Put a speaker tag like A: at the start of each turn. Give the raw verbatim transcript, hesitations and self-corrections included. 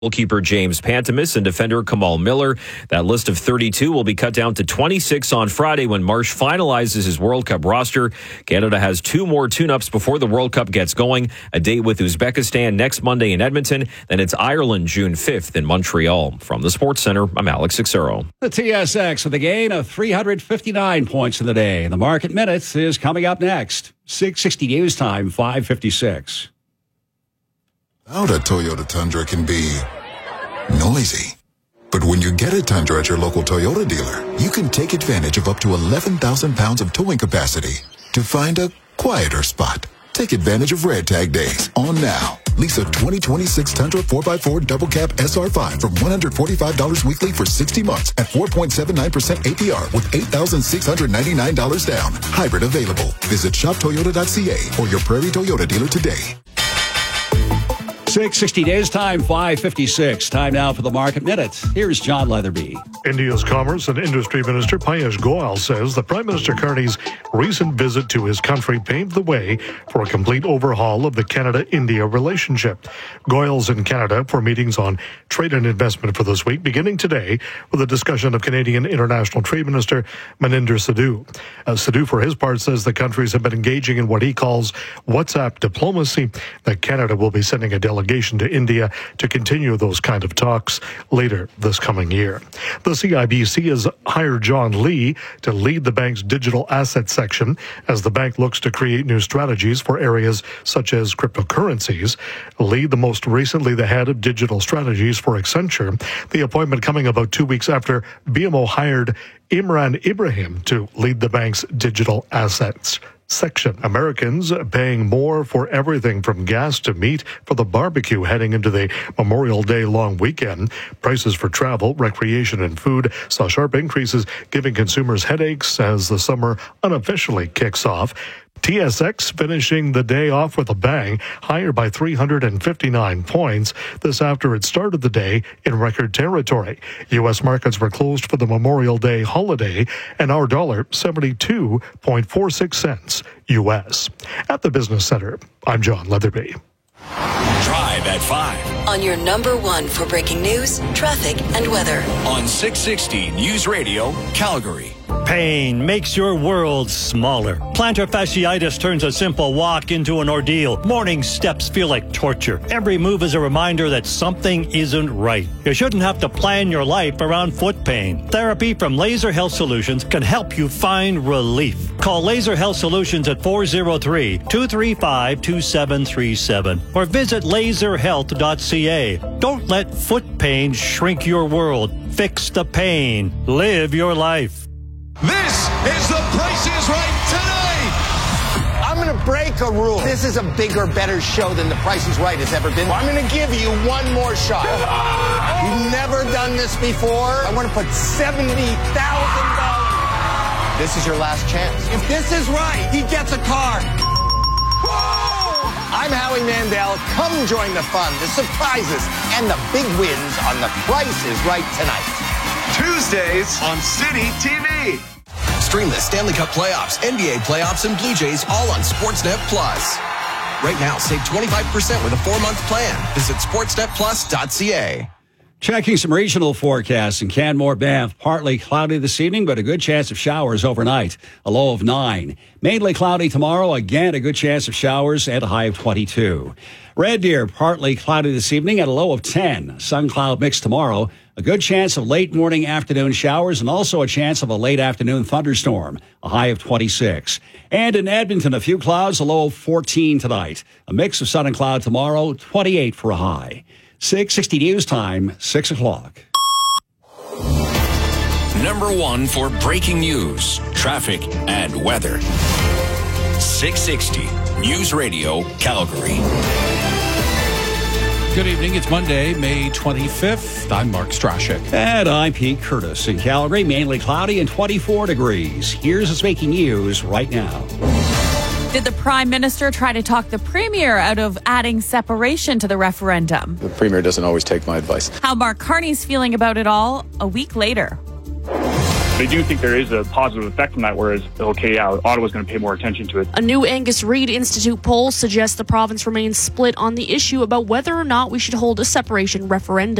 A: Goalkeeper James Pantemis and defender Kamal Miller. That list of thirty-two will be cut down to twenty-six on Friday when Marsh finalizes his World Cup roster. Canada has two more tune-ups before the World Cup gets going. A date with Uzbekistan next Monday in Edmonton. Then it's Ireland June fifth in Montreal. From the Sports Center, I'm Alex Sixero.
B: The T S X with a gain of three hundred fifty-nine points in the day. The market minutes is coming up next. six sixty News Time, five fifty-six.
C: Out a Toyota Tundra can be noisy. But when you get a Tundra at your local Toyota dealer, you can take advantage of up to eleven thousand pounds of towing capacity to find a quieter spot. Take advantage of Red Tag Days on now. Lease a twenty twenty-six Tundra four by four Double Cab S R five from one hundred forty-five dollars weekly for sixty months at four point seven nine percent A P R with eight thousand six hundred ninety-nine dollars down. Hybrid available. Visit shop toyota dot c a or your Prairie Toyota dealer today.
B: six sixty Days Time, five fifty-six. Time now for the Market Minute. Here's John Leatherby.
D: India's Commerce and Industry Minister Piyush Goyal says that Prime Minister Carney's recent visit to his country paved the way for a complete overhaul of the Canada-India relationship. Goyal's in Canada for meetings on trade and investment for this week, beginning today with a discussion of Canadian International Trade Minister Maninder Sidhu. Uh, Sidhu, for his part, says the countries have been engaging in what he calls WhatsApp diplomacy, that Canada will be sending a delegation to India to continue those kind of talks later this coming year. The C I B C has hired John Lee to lead the bank's digital asset section as the bank looks to create new strategies for areas such as cryptocurrencies. Lee, the most recently the head of digital strategies for Accenture, the appointment coming about two weeks after B M O hired Imran Ibrahim to lead the bank's digital assets section. Americans paying more for everything from gas to meat for the barbecue heading into the Memorial Day long weekend. Prices for travel, recreation, and food saw sharp increases, giving consumers headaches as the summer unofficially kicks off. T S X finishing the day off with a bang, higher by three hundred fifty-nine points. This after it started the day in record territory. U S markets were closed for the Memorial Day holiday, and our dollar seventy-two point four six cents U S. At the Business Center, I'm John Leatherby.
E: Drive at five.
F: On your number one for breaking news, traffic, and weather.
E: On six sixty News Radio, Calgary.
G: Pain makes your world smaller. Plantar fasciitis turns a simple walk into an ordeal. Morning steps feel like torture. Every move is a reminder that something isn't right. You shouldn't have to plan your life around foot pain. Therapy from Laser Health Solutions can help you find relief. Call Laser Health Solutions at four oh three, two three five, two seven three seven or visit laser health dot c a. Don't let foot pain shrink your world. Fix the pain. Live your life.
H: This is The Price is Right tonight.
I: I'm going to break a rule. This is a bigger, better show than The Price is Right has ever been. I'm going to give you one more shot. We've never done this before. I want to put seventy thousand dollars. This is your last chance. If this is right, he gets a car. Whoa! I'm Howie Mandel. Come join the fun, the surprises, and the big wins on The Price is Right tonight.
H: Tuesdays on City T V.
E: Stream the Stanley Cup playoffs, N B A playoffs, and Blue Jays all on Sportsnet Plus. Right now, save twenty-five percent with a four-month plan. Visit sportsnet plus dot c a.
B: Checking some regional forecasts in Canmore, Banff. Partly cloudy this evening, but a good chance of showers overnight. A low of nine. Mainly cloudy tomorrow. Again, a good chance of showers and a high of twenty-two. Red Deer, partly cloudy this evening at a low of ten. Sun cloud mix tomorrow. A good chance of late morning afternoon showers and also a chance of a late afternoon thunderstorm. A high of twenty-six. And in Edmonton, a few clouds, a low of fourteen tonight. A mix of sun and cloud tomorrow, twenty-eight for a high. six sixty News Time, six o'clock.
E: Number one for breaking news, traffic, and weather. six sixty News Radio, Calgary.
J: Good evening. It's Monday, May twenty-fifth. I'm Mark Strashik.
B: And I'm Pete Curtis. In Calgary, mainly cloudy and twenty-four degrees. Here's what's making news right now.
K: Did the Prime Minister try to talk the Premier out of adding separation to the referendum?
L: The Premier doesn't always take my advice.
K: How Mark Carney's feeling about it all a week later.
L: They do think there is a positive effect from that, whereas, okay, yeah, Ottawa's going to pay more attention to it.
M: A new Angus Reid Institute poll suggests the province remains split on the issue about whether or not we should hold a separation referendum.